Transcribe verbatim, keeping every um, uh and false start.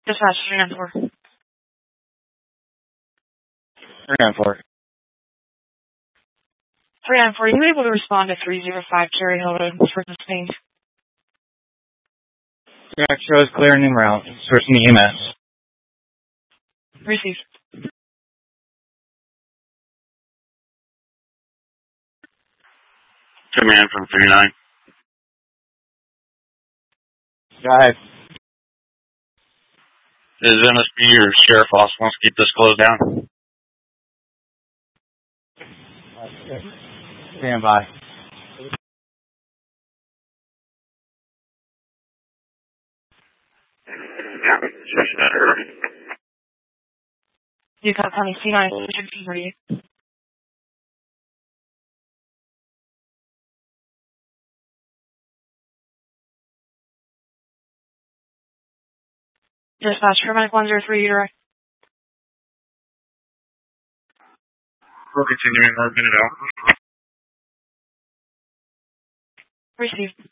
Dispatch three nine four. three nine four. three nine four, are you able to respond to three zero five Cherry Hill Road for the Spain? Track shows clear and en route. Switching to E M S. Received. Command from three nine. Go ahead. Is M S P or Sheriff also wants to keep this closed down? Stand by. Yeah, just better. You got County C nine fifteen thirty-eight. Dispatch paramedic one zero three, direct. We're continuing our minute out. Received.